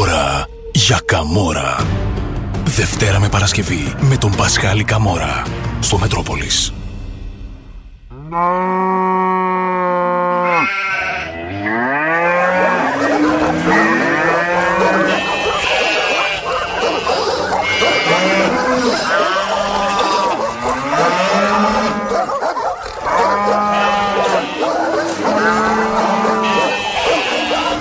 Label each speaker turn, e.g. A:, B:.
A: Ώρα για Καμόρα. Δευτέρα με Παρασκευή με τον Πασχάλη Καμόρα στο Μετρόπολης.